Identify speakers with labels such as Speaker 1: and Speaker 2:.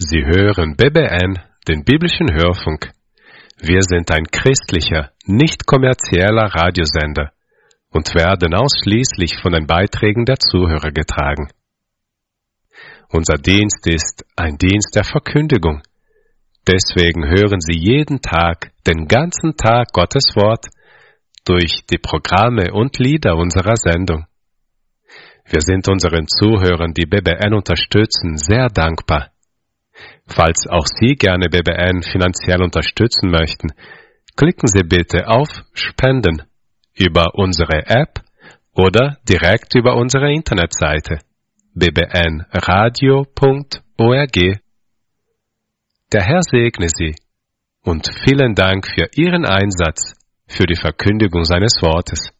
Speaker 1: Sie hören BBN, den biblischen Hörfunk. Wir sind ein christlicher, nicht kommerzieller Radiosender und werden ausschließlich von den Beiträgen der Zuhörer getragen. Unser Dienst ist ein Dienst der Verkündigung. Deswegen hören Sie jeden Tag, den ganzen Tag Gottes Wort durch die Programme und Lieder unserer Sendung. Wir sind unseren Zuhörern, die BBN unterstützen, sehr dankbar. Falls auch Sie gerne BBN finanziell unterstützen möchten, klicken Sie bitte auf Spenden über unsere App oder direkt über unsere Internetseite bbnradio.org. Der Herr segne Sie und vielen Dank für Ihren Einsatz für die Verkündigung seines Wortes.